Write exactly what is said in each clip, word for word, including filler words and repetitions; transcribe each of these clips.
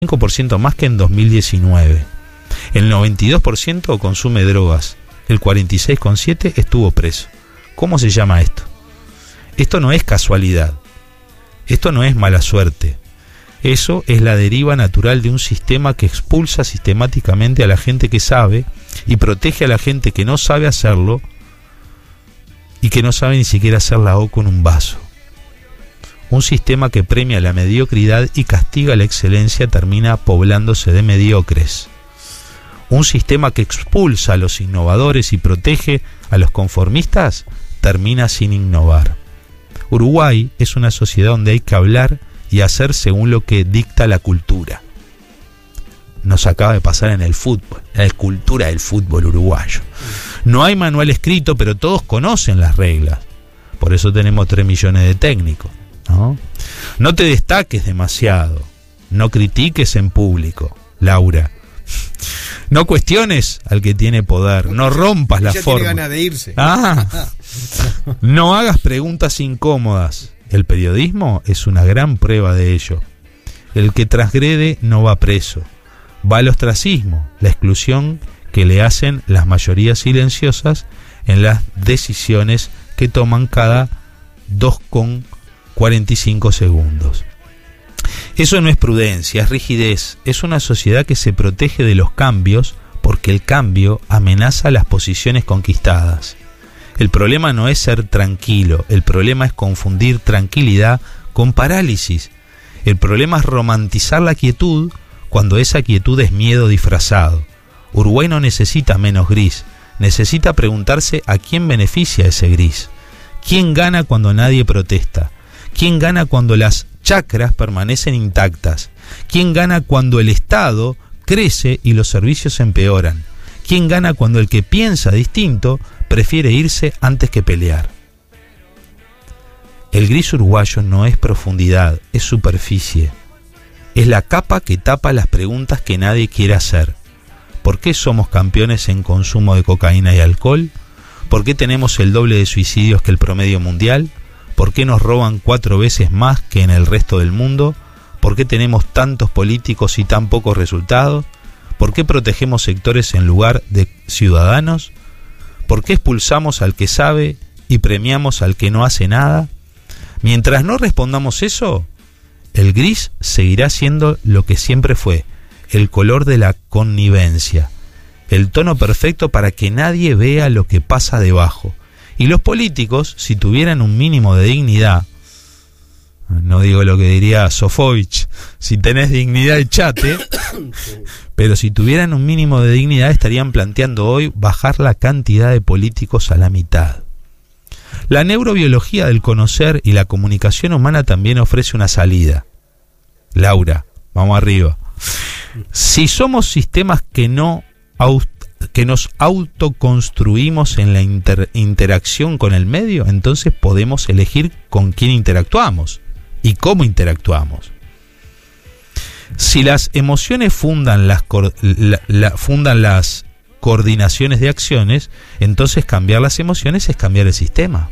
cinco por ciento más que en dos mil diecinueve. El noventa y dos por ciento consume drogas. El cuarenta y seis coma siete por ciento estuvo preso. ¿Cómo se llama esto? Esto no es casualidad. Esto no es mala suerte. Eso es la deriva natural de un sistema que expulsa sistemáticamente a la gente que sabe y protege a la gente que no sabe hacerlo y que no sabe ni siquiera hacer la O con un vaso. Un sistema que premia la mediocridad y castiga la excelencia termina poblándose de mediocres. Un sistema que expulsa a los innovadores y protege a los conformistas termina sin innovar. Uruguay es una sociedad donde hay que hablar y hacer según lo que dicta la cultura. Nos acaba de pasar en el fútbol, la cultura del fútbol uruguayo. No hay manual escrito, pero todos conocen las reglas. Por eso tenemos tres millones de técnicos, ¿no? No te destaques demasiado. No critiques en público, Laura. No cuestiones al que tiene poder. No rompas la forma. Tiene ganas de irse. Ah. No hagas preguntas incómodas. El periodismo es una gran prueba de ello. El que transgrede no va preso. Va al ostracismo, la exclusión que le hacen las mayorías silenciosas en las decisiones que toman cada dos coma cuarenta y cinco segundos. Eso no es prudencia, es rigidez. Es una sociedad que se protege de los cambios porque el cambio amenaza las posiciones conquistadas. El problema no es ser tranquilo, el problema es confundir tranquilidad con parálisis. El problema es romantizar la quietud cuando esa quietud es miedo disfrazado. Uruguay no necesita menos gris, necesita preguntarse a quién beneficia ese gris. ¿Quién gana cuando nadie protesta? ¿Quién gana cuando las chacras permanecen intactas? ¿Quién gana cuando el Estado crece y los servicios empeoran? ¿Quién gana cuando el que piensa distinto prefiere irse antes que pelear? El gris uruguayo no es profundidad, es superficie. Es la capa que tapa las preguntas que nadie quiere hacer. ¿Por qué somos campeones en consumo de cocaína y alcohol? ¿Por qué tenemos el doble de suicidios que el promedio mundial? ¿Por qué nos roban cuatro veces más que en el resto del mundo? ¿Por qué tenemos tantos políticos y tan pocos resultados? ¿Por qué protegemos sectores en lugar de ciudadanos? ¿Por qué expulsamos al que sabe y premiamos al que no hace nada? Mientras no respondamos eso, el gris seguirá siendo lo que siempre fue, el color de la connivencia, el tono perfecto para que nadie vea lo que pasa debajo. Y los políticos, si tuvieran un mínimo de dignidad, no digo lo que diría Sofovich, si tenés dignidad echate, pero si tuvieran un mínimo de dignidad estarían planteando hoy bajar la cantidad de políticos a la mitad. La neurobiología del conocer y la comunicación humana también ofrece una salida. Laura, vamos arriba. Si somos sistemas que no que nos autoconstruimos en la inter, interacción con el medio, entonces podemos elegir con quién interactuamos y cómo interactuamos. Si las emociones fundan las, la, la, fundan las coordinaciones de acciones, entonces cambiar las emociones es cambiar el sistema.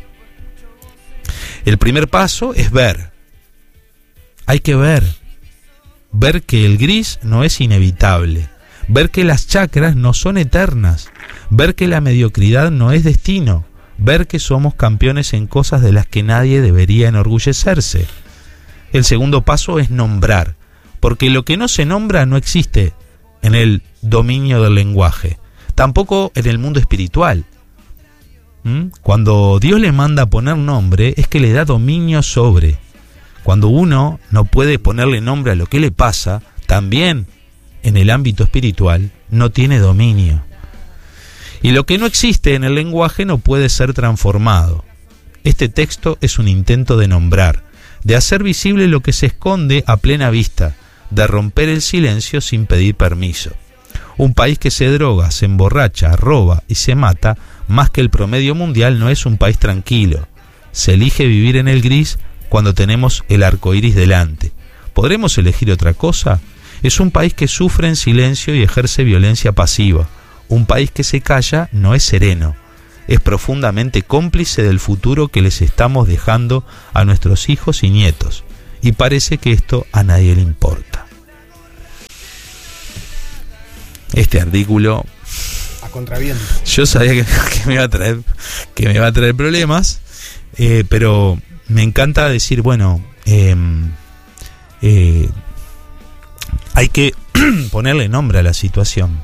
El primer paso es ver. Hay que ver. Ver que el gris no es inevitable. Ver que las chacras no son eternas. Ver que la mediocridad no es destino. Ver que somos campeones en cosas de las que nadie debería enorgullecerse. El segundo paso es nombrar, porque lo que no se nombra no existe en el dominio del lenguaje, tampoco en el mundo espiritual. ¿Mm? Cuando Dios le manda poner nombre es que le da dominio sobre. Cuando uno no puede ponerle nombre a lo que le pasa, también en el ámbito espiritual no tiene dominio. Y lo que no existe en el lenguaje no puede ser transformado. Este texto es un intento de nombrar, de hacer visible lo que se esconde a plena vista, de romper el silencio sin pedir permiso. Un país que se droga, se emborracha, roba y se mata más que el promedio mundial no es un país tranquilo. Se elige vivir en el gris cuando tenemos el arco iris delante. ¿Podremos elegir otra cosa? Es un país que sufre en silencio y ejerce violencia pasiva. Un país que se calla no es sereno. Es profundamente cómplice del futuro que les estamos dejando a nuestros hijos y nietos. Y parece que esto a nadie le importa. este artículo, a contraviento, yo sabía que, que me iba a traer que me iba a traer problemas, eh, pero me encanta decir, bueno, eh, eh, hay que ponerle nombre a la situación.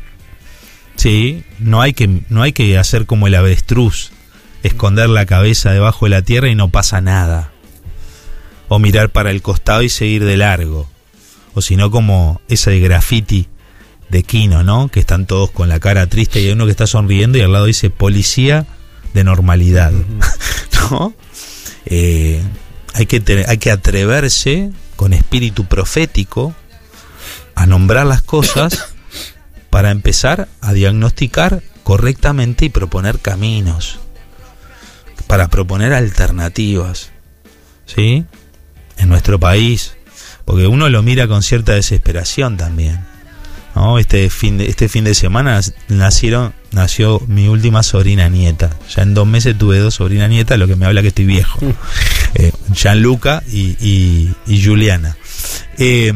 Sí, no hay que no hay que hacer como el avestruz, esconder la cabeza debajo de la tierra y no pasa nada, o mirar para el costado y seguir de largo, o sino como ese graffiti de Kino, ¿no? Que están todos con la cara triste y hay uno que está sonriendo y al lado dice policía de normalidad, uh-huh. ¿No? Eh, hay que te, hay que atreverse con espíritu profético a nombrar las cosas para empezar a diagnosticar correctamente y proponer caminos, para proponer alternativas, ¿sí? En nuestro país, porque uno lo mira con cierta desesperación también, ¿no? Este fin de, este fin de semana nacieron, nació mi última sobrina nieta. Ya en dos meses tuve dos sobrinas nietas, lo que me habla que estoy viejo. Eh, Gianluca y, y, y Juliana. Eh,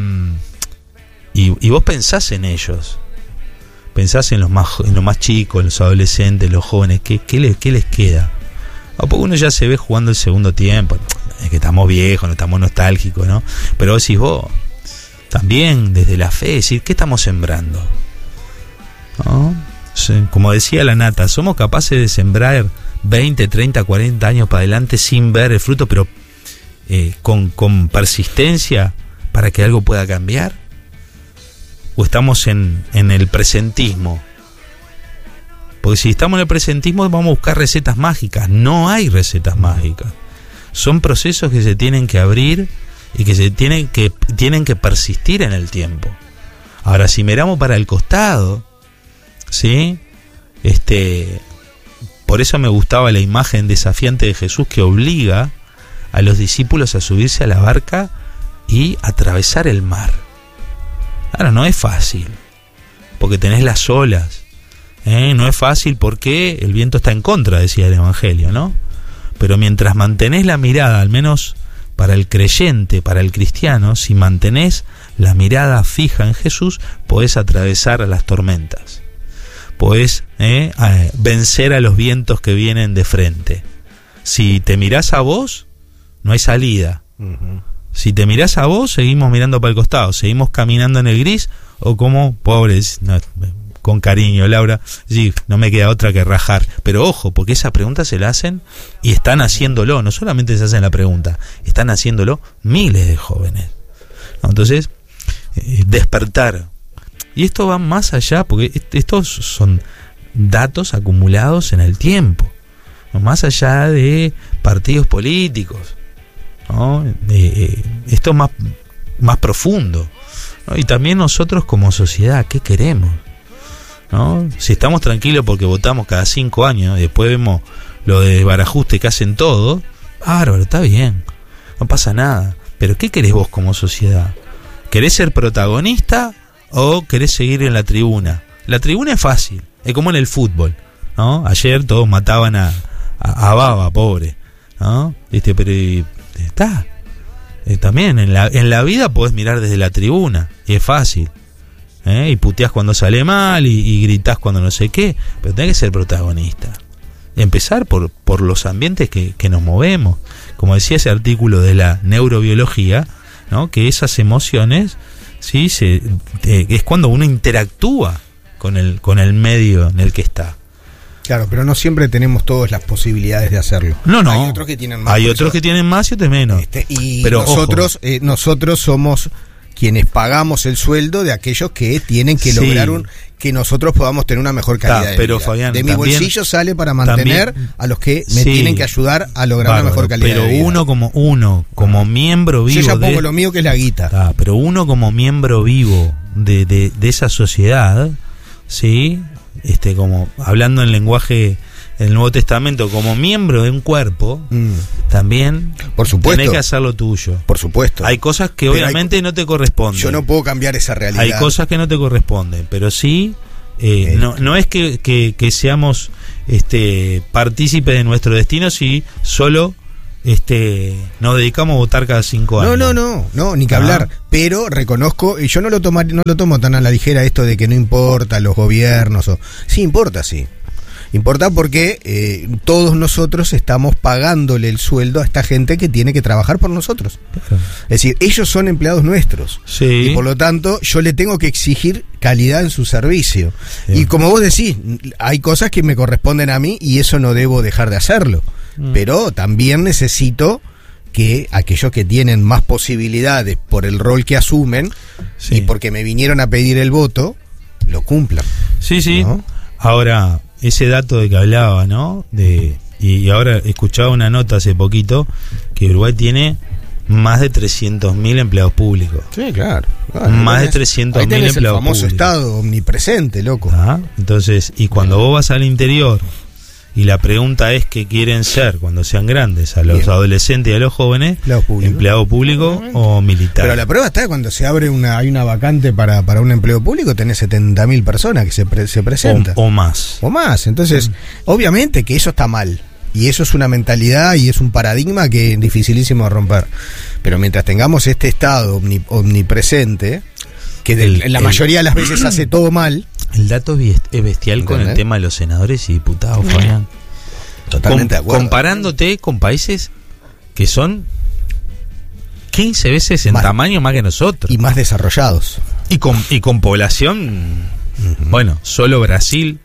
y, y vos pensás en ellos. Pensás en los más, en los más chicos, en los adolescentes, los jóvenes, ¿qué, qué, les, qué les queda? A poco uno ya se ve jugando el segundo tiempo, es que estamos viejos, no estamos nostálgicos, ¿no? Pero vos decís, vos, también desde la fe, decir, ¿qué estamos sembrando? ¿No? Como decía la Nata, somos capaces de sembrar veinte, treinta, cuarenta años para adelante sin ver el fruto, pero eh, con, con persistencia para que algo pueda cambiar. ¿O estamos en, en el presentismo? Porque si estamos en el presentismo vamos a buscar recetas mágicas. No hay recetas mágicas. Son procesos que se tienen que abrir y que se tienen que, tienen que persistir en el tiempo. Ahora, si miramos para el costado, ¿sí? Este, por eso me gustaba la imagen desafiante de Jesús que obliga a los discípulos a subirse a la barca y atravesar el mar. Ahora, no es fácil, porque tenés las olas, ¿eh? No es fácil porque el viento está en contra, decía el Evangelio, ¿no? Pero mientras mantenés la mirada, al menos para el creyente, para el cristiano, si mantenés la mirada fija en Jesús, podés atravesar las tormentas, podés eh, eh, vencer a los vientos que vienen de frente. Si te mirás a vos, no hay salida. Uh-huh. Si te mirás a vos, seguimos mirando para el costado, seguimos caminando en el gris, o como, pobres, no, con cariño, Laura, sí, no me queda otra que rajar. Pero ojo, porque esa pregunta se la hacen y están haciéndolo, no solamente se hacen la pregunta, están haciéndolo miles de jóvenes. Entonces, eh, despertar. Y esto va más allá, porque estos son datos acumulados en el tiempo, más allá de partidos políticos, ¿no? Eh, esto es más, más profundo, ¿no? Y también nosotros como sociedad, ¿qué queremos? ¿No? Si estamos tranquilos porque votamos cada cinco años y después vemos lo de desbarajuste que hacen todo, bárbaro, está bien, no pasa nada. Pero ¿qué querés vos como sociedad? ¿Querés ser protagonista o querés seguir en la tribuna? La tribuna es fácil, es como en el fútbol, ¿no? Ayer todos mataban a, a, a Baba, pobre, ¿no? ¿Viste? Pero está. Eh, también en la, en la vida podés mirar desde la tribuna y es fácil, ¿eh? Y puteás cuando sale mal y, y gritás cuando no sé qué, pero tenés que ser protagonista. Empezar por, por los ambientes que, que nos movemos, como decía ese artículo de la neurobiología, ¿no? Que esas emociones, sí, se, eh, es cuando uno interactúa con el, con el medio en el que está. Claro, pero no siempre tenemos todas las posibilidades de hacerlo. No, no. Hay otros que tienen más. Hay otros que tienen más y otros menos. Este, y pero nosotros, eh, nosotros somos quienes pagamos el sueldo de aquellos que tienen que sí. lograr un, que nosotros podamos tener una mejor calidad Ta, de pero, vida. Fabián, de mi también, bolsillo sale para mantener también, a los que me sí, tienen que ayudar a lograr bárbaro, una mejor calidad pero de vida. Pero uno como uno, como ah. miembro vivo. Yo ya pongo de, lo mío que es la guita. Ta, pero uno como miembro vivo de, de, de esa sociedad, sí, este, como hablando en lenguaje el Nuevo Testamento, como miembro de un cuerpo, mm. también por supuesto tenés que hacer lo tuyo. Por supuesto. Hay cosas que pero obviamente hay, no te corresponden. Yo no puedo cambiar esa realidad. Hay cosas que no te corresponden, pero sí, eh, eh. no no es que, que, que seamos este partícipes de nuestro destino si solo este, nos dedicamos a votar cada cinco años. No, no, no, no, ni que ah. hablar. Pero reconozco, y yo no lo tomo, no lo tomo tan a la ligera esto de que no importa los gobiernos. O, sí, importa, sí. Importa porque eh, todos nosotros estamos pagándole el sueldo a esta gente que tiene que trabajar por nosotros. Es decir, ellos son empleados nuestros. Sí. Y por lo tanto, yo le tengo que exigir calidad en su servicio. Sí. Y como vos decís, hay cosas que me corresponden a mí y eso no debo dejar de hacerlo. Mm. Pero también necesito que aquellos que tienen más posibilidades por el rol que asumen, sí, y porque me vinieron a pedir el voto, lo cumplan. Sí, sí. ¿No? Ahora, ese dato de que hablaba, ¿no? De, y, y ahora escuchaba una nota hace poquito que Uruguay tiene más de trescientos mil empleados públicos. Sí, claro. claro más tenés, de trescientos mil empleados el famoso públicos. Estado omnipresente, loco. ¿Ah? Entonces, y cuando vos vas al interior y la pregunta es qué quieren ser cuando sean grandes, a los Bien. adolescentes y a los jóvenes, empleado público, empleado público o militar. Pero la prueba está cuando se abre una, hay una vacante para, para un empleo público, tenés setenta mil personas que se, pre, se presentan. O, o más. O más. Entonces, mm. obviamente que eso está mal. Y eso es una mentalidad y es un paradigma que es dificilísimo de romper. Pero mientras tengamos este Estado omni, omnipresente, que de, el, en la el, mayoría de las veces hace todo mal. El dato es bestial. ¿Entendés? Con el tema de los senadores y diputados, Fabián. Totalmente Com, de acuerdo. Comparándote con países que son quince veces en más, tamaño más que nosotros. Y más desarrollados. Y con, y con población, uh-huh. bueno, solo Brasil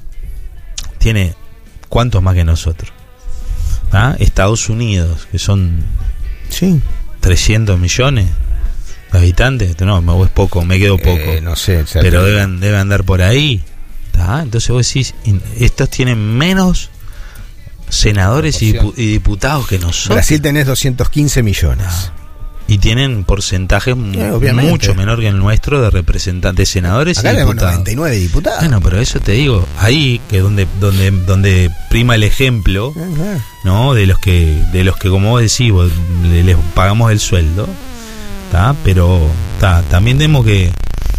tiene ¿cuántos más que nosotros? ¿Ah? Estados Unidos, que son sí. trescientos millones de habitantes, no, me es poco, me quedo poco. Eh, no sé, pero deben, deben andar por ahí. ¿Ah? Entonces vos decís, estos tienen menos senadores y, dipu- y diputados que nosotros. Brasil tenés doscientos quince millones. Ah. Y tienen porcentajes eh, mucho menor que el nuestro de representantes, senadores Acá y diputados. noventa y nueve diputados. Bueno, pero eso te digo, ahí que donde donde donde prima el ejemplo, uh-huh. ¿no? De los que de los que como vos decís, vos, les pagamos el sueldo, ¿tá? Pero tá, también tenemos que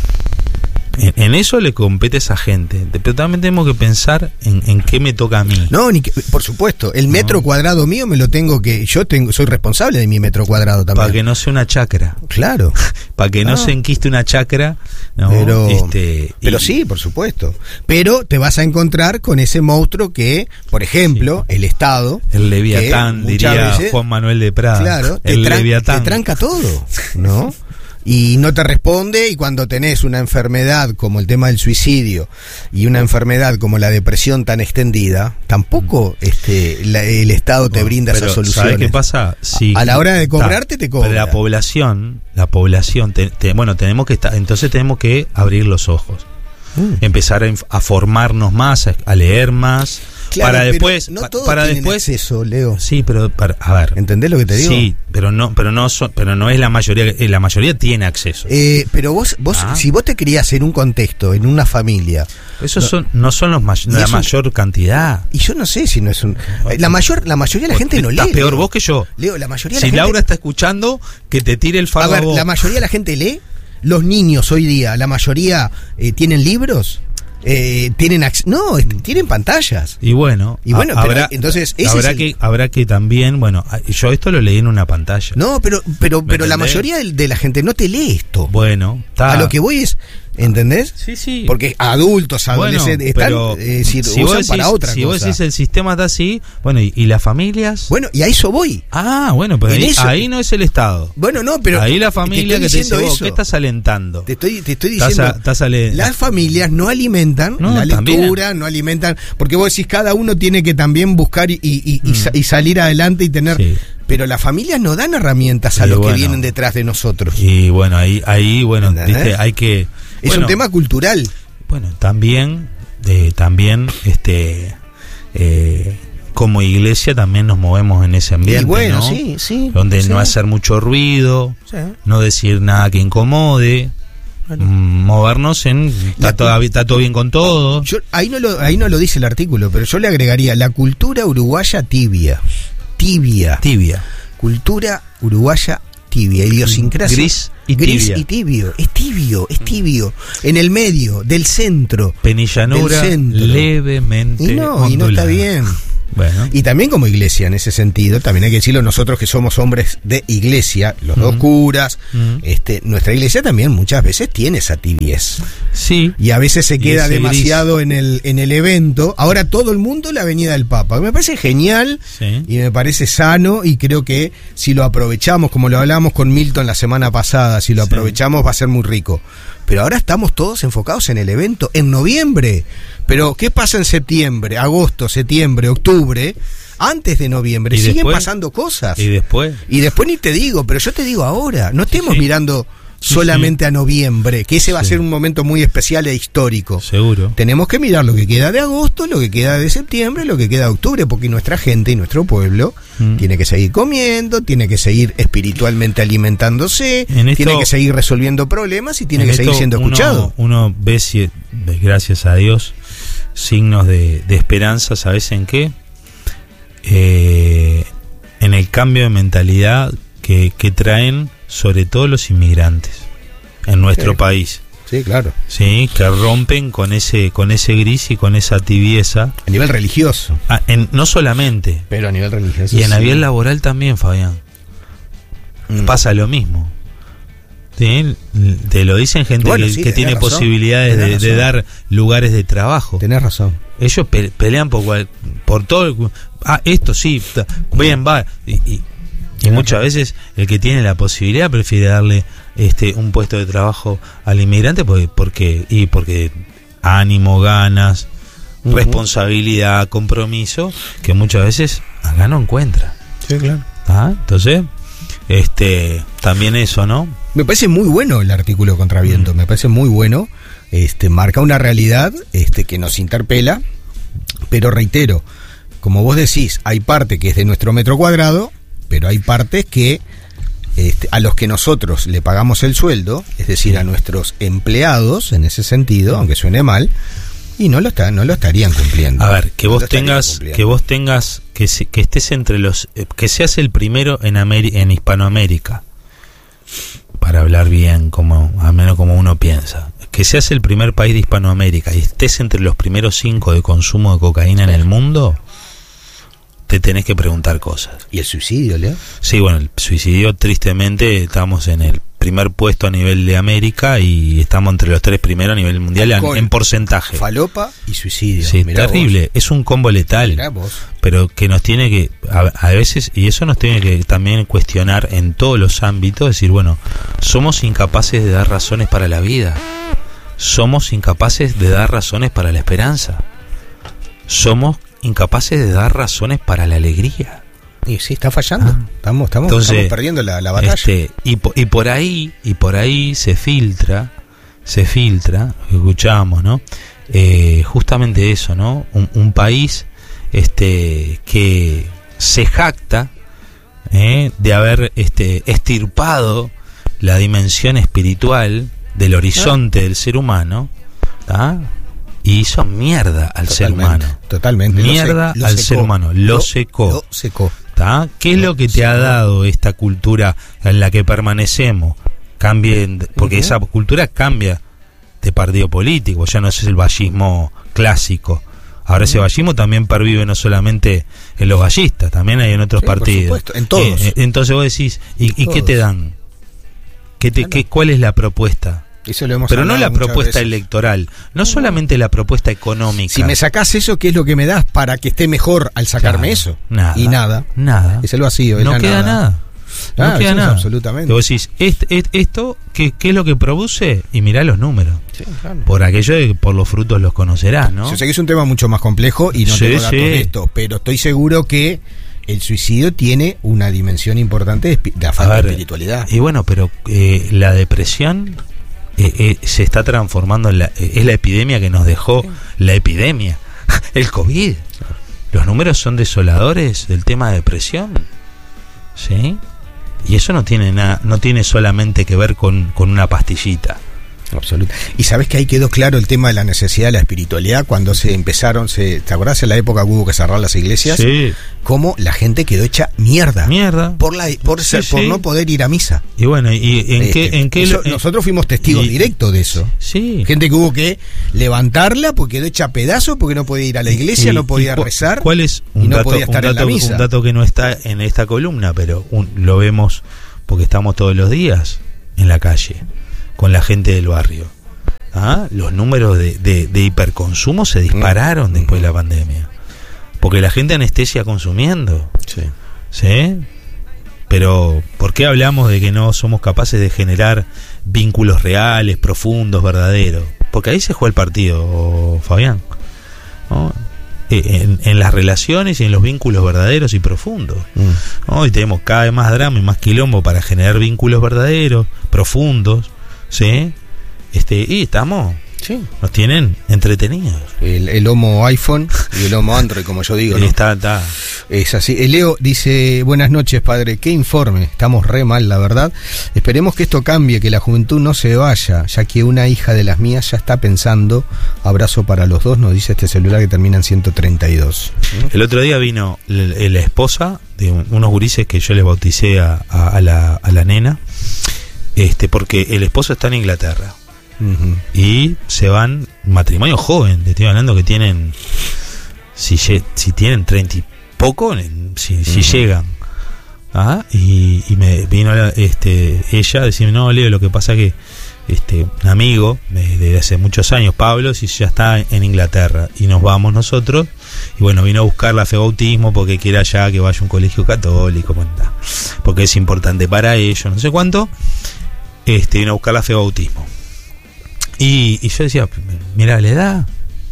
En, en eso le compete a esa gente, pero también tenemos que pensar en, en qué me toca a mí. No, ni que, por supuesto, el metro no. cuadrado mío me lo tengo que, yo tengo, soy responsable de mi metro cuadrado también. Para que no sea una chacra. Claro. Para que no ah. se enquiste una chacra. No, pero este, pero y, sí, por supuesto. Pero te vas a encontrar con ese monstruo que, por ejemplo, sí. el Estado. El Leviatán, diría veces, Juan Manuel de Prada. Claro, el te, tran- Leviatán. te tranca todo, ¿no? Y no te responde, y cuando tenés una enfermedad como el tema del suicidio y una enfermedad como la depresión tan extendida, tampoco este la, el Estado te bueno, brinda esas soluciones. ¿Sabes qué pasa? Si, a, a la hora de cobrarte ta, te cobra. La población, la población, te, te, bueno, tenemos que estar, entonces tenemos que abrir los ojos, mm. empezar a, a formarnos más, a, a leer más. Claro, para después no todos para tienen después acceso, Leo. Sí, pero para, a ver, ¿entendés lo que te digo? Sí, pero no pero no so, pero no es la mayoría, la mayoría tiene acceso. Eh, pero vos vos ah. si vos te criás en un contexto, en una familia, esos no, son no son los may- la mayor un, cantidad. Y yo no sé si no es un la mayor la mayoría de la gente no lee. Estás peor Leo. vos que yo. Leo, la mayoría de si la gente, Laura está escuchando, que te tire el faro a ver, a vos. La mayoría de la gente lee. Los niños hoy día, la mayoría eh, tienen libros. Eh, tienen ac- no tienen pantallas y bueno y bueno habrá pero, entonces ese habrá es el... que habrá que también bueno yo esto lo leí en una pantalla no pero pero pero la mayoría de, de la gente no te lee esto bueno ta. A lo que voy es ¿entendés? Sí, sí. Porque adultos, adolescentes bueno, están, eh, si, si usan decís, para otra si cosa. Si vos decís el sistema está así, bueno, ¿y, y las familias? Bueno, y a eso voy. Ah, bueno, pero ahí, eso, ahí no es el Estado. Bueno, no, pero ahí la familia te que te dice, vos, ¿qué estás alentando? Te estoy, te estoy diciendo, estás a, estás ale... las familias no alimentan no, la lectura, también. no alimentan, porque vos decís, cada uno tiene que también buscar y, y, y, mm. y salir adelante y tener... Sí. Pero las familias no dan herramientas a sí, los bueno, que vienen detrás de nosotros. Y bueno, ahí, ahí bueno, viste, hay que... Es bueno, un tema cultural. Bueno, también, eh, también, este, eh, como iglesia también nos movemos en ese ambiente, y bueno, ¿no? sí, sí, donde sí. no hacer mucho ruido, sí. no decir nada que incomode, bueno. mm, movernos en está todo, está todo bien con todos. Yo, ahí no lo, ahí no lo dice el artículo, pero yo le agregaría la cultura uruguaya tibia, tibia, tibia, cultura uruguaya tibia, idiosincrasia gris y gris tibia. y tibio, es tibio, es tibio, en el medio, del centro, penillanura del centro. levemente y no, ondulada. y no está bien, Bueno. Y también como iglesia, en ese sentido, también hay que decirlo, nosotros que somos hombres de iglesia, los uh-huh. dos curas, uh-huh. este, nuestra iglesia también muchas veces tiene esa tibiez. Sí. Y a veces se queda demasiado gris. en el en el evento. Ahora todo el mundo la venida del Papa. Me parece genial sí. y me parece sano, y creo que si lo aprovechamos, como lo hablamos con Milton la semana pasada, si lo sí. aprovechamos va a ser muy rico. Pero ahora estamos todos enfocados en el evento, en noviembre. Pero, ¿qué pasa en septiembre, agosto, septiembre, octubre? Antes de noviembre, siguen después, pasando cosas. Y después. Y después ni te digo, pero yo te digo ahora, no estemos sí. mirando solamente sí. a noviembre, que ese va sí. a ser un momento muy especial e histórico. Seguro. Tenemos que mirar lo que queda de agosto, lo que queda de septiembre, lo que queda de octubre, porque nuestra gente y nuestro pueblo mm. tiene que seguir comiendo, tiene que seguir espiritualmente alimentándose, esto, tiene que seguir resolviendo problemas y tiene que seguir siendo escuchado. Uno, uno ve, si, gracias a Dios, signos de, de esperanza, ¿sabes en qué? Eh, en el cambio de mentalidad que, que traen sobre todo los inmigrantes en nuestro sí. país. Sí, claro. Sí, que rompen con ese con ese gris y con esa tibieza. A nivel religioso. Ah, en, no solamente. Pero a nivel religioso. Y en sí. a nivel laboral también, Fabián. Mm. Pasa lo mismo. ¿Sí? Te lo dicen gente bueno, que, sí, que tiene razón, posibilidades de, de dar lugares de trabajo. Tenés razón. Ellos pe- pelean por, cual, por todo. Ah, esto sí, bien, va. Y, y, y muchas veces el que tiene la posibilidad prefiere darle este un puesto de trabajo al inmigrante porque, porque y porque ánimo, ganas, uh-huh. responsabilidad, compromiso, que muchas veces acá no encuentra. Sí, claro. ¿Ah? Entonces, este también eso, ¿no? Me parece muy bueno el artículo contra viento, mm. me parece muy bueno. Este marca una realidad este que nos interpela, pero reitero, como vos decís, hay parte que es de nuestro metro cuadrado, pero hay partes que este, a los que nosotros le pagamos el sueldo, es decir, a nuestros empleados, en ese sentido, aunque suene mal, y no lo está, no lo estarían cumpliendo. A ver, que vos no tengas, que vos tengas, que se, que estés entre los, eh, que seas el primero en Ameri- en Hispanoamérica, para hablar bien, como al menos como uno piensa, que seas el primer país de Hispanoamérica y estés entre los primeros cinco de consumo de cocaína en el mundo, te tenés que preguntar cosas. ¿Y el suicidio, Leo? Sí, bueno, el suicidio, tristemente, estamos en el primer puesto a nivel de América y estamos entre los tres primeros a nivel mundial en, en porcentaje. Falopa y suicidio. Sí, mirá terrible. Vos. Es un combo letal. Mirá vos. Pero que nos tiene que, a, a veces, y eso nos tiene que también cuestionar en todos los ámbitos, decir, bueno, somos incapaces de dar razones para la vida. Somos incapaces de dar razones para la esperanza. Somos incapaces de dar razones para la alegría. Y sí, está fallando. Ah. Estamos, estamos, Entonces, estamos perdiendo la, la batalla. Este, y, y por ahí, y por ahí se filtra, se filtra, escuchamos, ¿no? Eh, justamente eso, ¿no? Un, un país, este, que se jacta eh, de haber, este, estirpado la dimensión espiritual del horizonte ah. del ser humano, ¿tá? Y hizo mierda al totalmente, ser humano. Totalmente. Mierda lo se, lo al secó, ser humano. Lo, lo secó. Lo secó. ¿Tá? ¿Qué es lo, lo que te secó. ha dado esta cultura en la que permanecemos? Cambien, porque uh-huh. esa cultura cambia de partido político. Ya no es el vallismo clásico. Ahora uh-huh. ese vallismo también pervive no solamente en los vallistas, también hay en otros sí, partidos. Por supuesto, en todos. Eh, entonces vos decís, ¿y, ¿y qué te dan? ¿Qué te, qué, ¿Cuál es la propuesta? Eso lo hemos Pero no la propuesta veces. electoral, no solamente la propuesta económica. Si me sacás eso, ¿qué es lo que me das para que esté mejor al sacarme claro, eso? Nada. Y nada. Nada. Es el vacío. Es no la queda nada. nada. No ah, queda nada. Absolutamente. Vos decís, ¿est, est, ¿esto qué, qué es lo que produce? Y mirá los números. Sí, claro. Por aquello de que por los frutos los conocerás, ¿no? Yo sé que es un tema mucho más complejo y no sí, tengo datos sí. de esto, pero estoy seguro que el suicidio tiene una dimensión importante de, de la falta de espiritualidad. Y bueno, pero eh, la depresión eh, eh, se está transformando en la, eh, es la epidemia que nos dejó la epidemia, el COVID. Los números son desoladores del tema de depresión, ¿sí? Y eso no tiene nada, no tiene solamente que ver con, con una pastillita. Absoluto. Y sabes que ahí quedó claro el tema de la necesidad de la espiritualidad cuando se empezaron, se, ¿te acordás en la época que hubo que cerrar las iglesias? Sí. Cómo la gente quedó hecha mierda. Mierda. Por la por, Sí, ser, por sí. no poder ir a misa. Y bueno, ¿y en Este, qué? En qué eso, en- nosotros fuimos testigos y- directos de eso. Sí. Gente que hubo que levantarla porque quedó hecha pedazo, porque no podía ir a la iglesia, Y- no podía y cu- rezar. ¿Cuál es y un, no dato, podía estar un, en la dato, misa. un dato que no está en esta columna, pero un- lo vemos porque estamos todos los días en la calle con la gente del barrio? ¿Ah? Los números de, de, de hiperconsumo se dispararon Mm. después de la pandemia. Porque la gente anestesia consumiendo. Sí. ¿Sí? Pero, ¿por qué hablamos de que no somos capaces de generar vínculos reales, profundos, verdaderos? Porque ahí se juega el partido, Fabián, ¿no? En, en las relaciones y en los vínculos verdaderos y profundos. Mm. ¿No? Y tenemos cada vez más drama y más quilombo para generar vínculos verdaderos, profundos, ¿sí? Este, y estamos, Sí. nos tienen entretenidos. El, el homo iPhone y el homo Android, como yo digo, Y ¿no? está, está. Es así. El Leo dice, buenas noches, padre, qué informe, estamos re mal, la verdad. Esperemos que esto cambie, que la juventud no se vaya, ya que una hija de las mías ya está pensando, abrazo para los dos, nos dice este celular que termina en ciento treinta y dos. El otro día vino l- la esposa de un- unos gurises que yo les bauticé a, a- a la, a la nena, este, porque el esposo está en Inglaterra Uh-huh. y se van, matrimonio joven, te estoy hablando que tienen, si, lle- si tienen treinta y poco, en- si, si Ujú. llegan. Ah, y, y me vino la- este, ella a decirme, no, Leo, lo que pasa que este, un amigo de, de hace muchos años, Pablo, si ya está en Inglaterra y nos vamos nosotros, y bueno, vino a buscar la fe bautismo porque quiere allá que vaya a un colegio católico, ¿cuánta? Porque es importante para ellos, no sé cuánto, este, vino a buscar la fe bautismo. Y, y yo decía, mira la edad,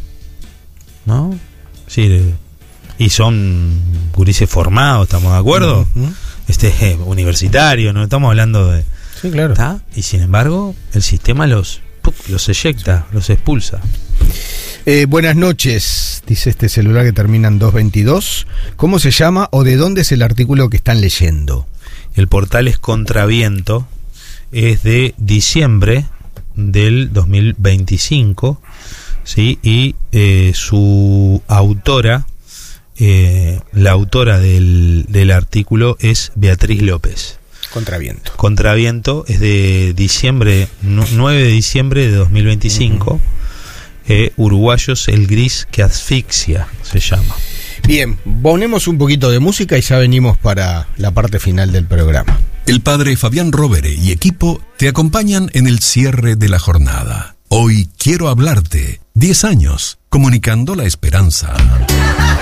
¿no? Sí, y son gurises formados, ¿estamos de acuerdo? Uh-huh. Este eh, universitario, no estamos hablando de... Sí, claro. ¿Está? Y sin embargo, el sistema los, ¡puc! Los eyecta, los expulsa. Eh, buenas noches, dice este celular que termina en doscientos veintidós. ¿Cómo se llama o de dónde es el artículo que están leyendo? El portal es Contraviento, es de diciembre del dos mil veinticinco, ¿sí? Y eh, su autora, eh, la autora del, del artículo es Beatriz López. Contraviento. Contraviento es de diciembre, nu- nueve de diciembre de dos mil veinticinco. Uh-huh. eh, Uruguayos, el gris que asfixia, se llama. Bien, ponemos un poquito de música y ya venimos para la parte final del programa. El padre Fabián Rovere y equipo te acompañan en el cierre de la jornada. Hoy quiero hablarte. diez años, comunicando la esperanza.